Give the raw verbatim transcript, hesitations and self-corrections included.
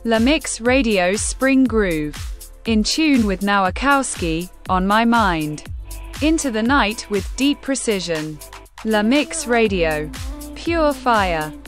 La Mix Radio's Spring Groove. In tune with Nowakowski, On My Mind. Into the night with deep precision. La Mix Radio. Pure fire.